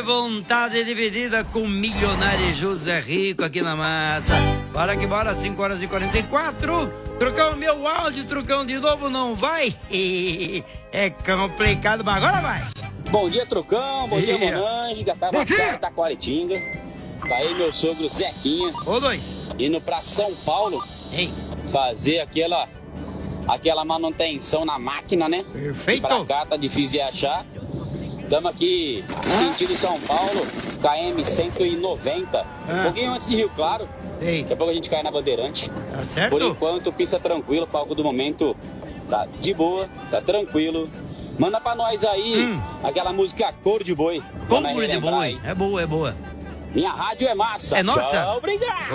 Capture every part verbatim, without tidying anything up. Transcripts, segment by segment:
vontade dividida com o milionário José Rico aqui na massa. Bora que bora, cinco horas e quarenta e quatro. Trucão, meu áudio, Trucão, de novo não vai? É complicado, mas agora vai. Bom dia, Trucão. Bom dia, dia Monange. Gatavassara, Taquaritinga. Tá aí meu sogro Zequinha. Ô, dois. Indo pra São Paulo. Ei. Fazer aquela, aquela manutenção na máquina, né? Perfeito. E pra cá tá difícil de achar. Estamos aqui, sentido São Paulo, K M cento e noventa. Ah. Um pouquinho antes de Rio Claro. Ei. Daqui a pouco a gente cai na Bandeirante. Tá certo? Por enquanto, pista tranquilo, palco do momento tá de boa, tá tranquilo. Manda pra nós aí hum. aquela música Cor de Boi. Cor de Boi, aí. É boa, é boa. Minha rádio é massa. É nossa. Tchau, obrigado.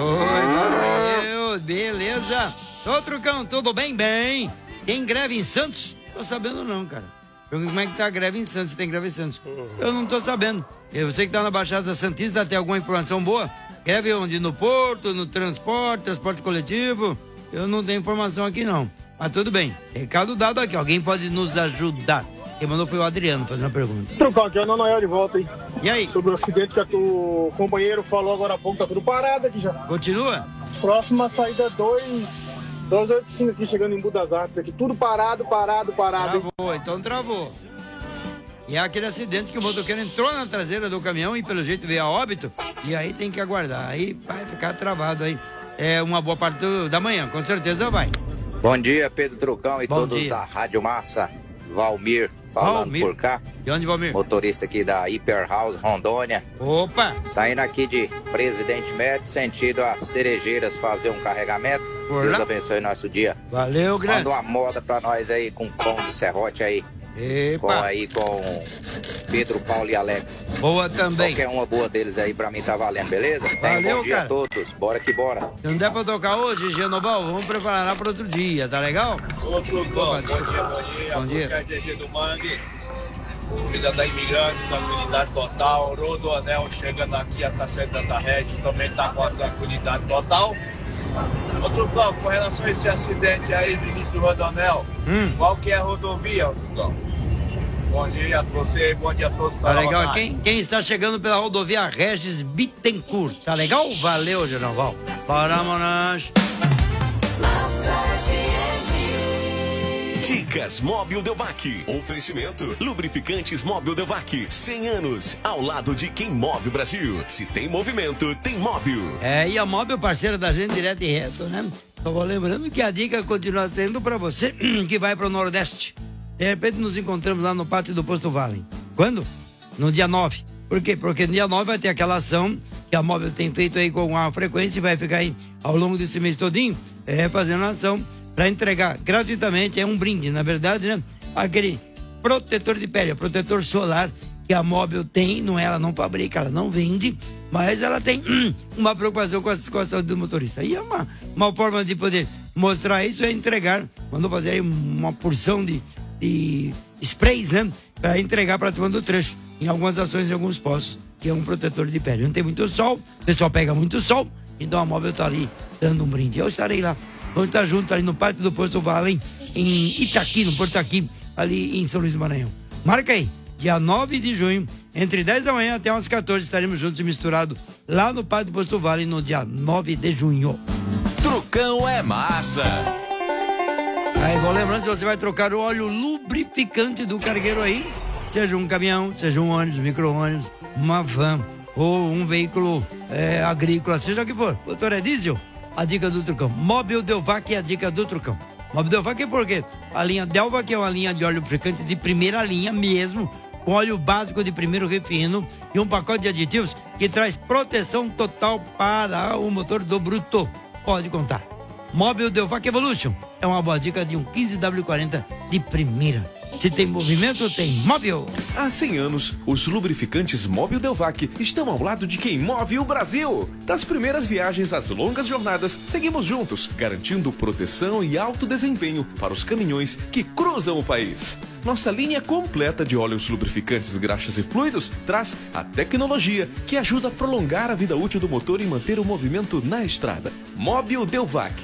Oi, valeu, beleza. Ô, Trucão, tudo bem? Bem. Tem greve em Santos? Tô sabendo não, cara. Como é que tá a greve em Santos? Tem greve em Santos? Eu não tô sabendo. Eu sei que tá na Baixada Santista, tem alguma informação boa? Greve onde? No porto, no transporte, transporte coletivo? Eu não tenho informação aqui não. Mas tudo bem. Recado dado aqui. Alguém pode nos ajudar. Quem mandou foi o Adriano fazendo a pergunta. Trucão, aqui é o Noel de volta, hein? E aí? Sobre o acidente que o companheiro falou agora há pouco, tá tudo parado aqui já. Continua? Próxima saída dois... dois oito cinco aqui, chegando em Budas Artes aqui, tudo parado, parado, parado. Travou, então travou. E é aquele acidente que o motoqueiro entrou na traseira do caminhão e pelo jeito veio a óbito, e aí tem que aguardar, aí vai ficar travado aí. É uma boa parte do, da manhã, com certeza vai. Bom dia, Pedro Trucão e Bom todos dia. da Rádio Massa. Valmir falando Valmir. por cá. De onde, Valmir? Motorista aqui da Hyper House, Rondônia. Opa! Saindo aqui de Presidente Médici, sentido a Cerejeiras, fazer um carregamento. Por Deus lá. abençoe nosso dia. Valeu, grande. Manda uma moda pra nós aí com pão de serrote aí. Epa. Com aí com Pedro, Paulo e Alex. Boa também. Qualquer uma boa deles aí pra mim tá valendo, beleza? Valeu, bom dia cara. a todos. Bora que bora. Se não der pra tocar hoje, Genoval, vamos preparar lá para outro dia, tá legal? Ô, Trucão, bom dia, bom dia. Bom dia. Aqui é a G G do Mangue. Filha da Imigrantes, tranquilidade total. Rodoanel chegando aqui, a Taceta da Regis também tá com a tranquilidade total. Ô, Trucão, com relação a esse acidente aí do início do Rodoanel, Hum. qual que é a rodovia, Trucão? Bom dia a você, bom dia a todos. Tá legal? Quem, quem está chegando pela rodovia Regis Bittencourt, tá legal? Valeu, Genoval. Bora, Monange. Dicas Móbil Delvac. Oferecimento. Lubrificantes Móbil Delvac. cem anos. Ao lado de quem move o Brasil. Se tem movimento, tem móvel. É, e a Móvel, parceira da gente, direto e reto, né? Só vou lembrando que a dica continua sendo pra você que vai pro Nordeste. De repente nos encontramos lá no pátio do Posto Vale. Quando? No dia nove. Por quê? Porque no dia nove vai ter aquela ação que a Móvel tem feito aí com a frequência e vai ficar aí ao longo desse mês todinho, é, fazendo a ação para entregar gratuitamente, é um brinde, na verdade, né? Aquele protetor de pele, protetor solar que a Móvel tem, não é, ela não fabrica, ela não vende, mas ela tem hum, uma preocupação com a, com a saúde do motorista. E é uma, uma forma de poder mostrar isso, é entregar, mandou fazer aí uma porção de, de sprays, né? Para entregar para a turma do trecho, em algumas ações, em alguns postos, que é um protetor de pele. Não tem muito sol, o pessoal pega muito sol, então a Móvel tá ali dando um brinde. Eu estarei lá. Vamos estar juntos ali no pátio do Posto Vale, em Itaqui, no Porto Aqui, ali em São Luís do Maranhão. Marca aí, dia nove de junho, entre dez da manhã até umas quatorze, estaremos juntos e misturados lá no pátio do Posto Vale, no dia nove de junho. Trucão é massa. Aí, vou lembrando, se você vai trocar o óleo lubrificante do cargueiro aí, seja um caminhão, seja um ônibus, micro-ônibus, uma van ou um veículo é, agrícola, seja o que for, motor é diesel, a dica do Trucão. Móbil Delvac é a dica do Trucão. Móbil Delvac é porque a linha Delvac é uma linha de óleo lubrificante de primeira linha mesmo, com óleo básico de primeiro refino e um pacote de aditivos que traz proteção total para o motor do bruto. Pode contar. Móbil Delvac Evolution é uma boa dica de um quinze W quarenta de primeira. Se tem movimento, tem Móbil. Há cem anos, os lubrificantes Móbil Delvac estão ao lado de quem move o Brasil. Das primeiras viagens às longas jornadas, seguimos juntos, garantindo proteção e alto desempenho para os caminhões que cruzam o país. Nossa linha completa de óleos lubrificantes, graxas e fluidos traz a tecnologia que ajuda a prolongar a vida útil do motor e manter o movimento na estrada. Móbil Delvac.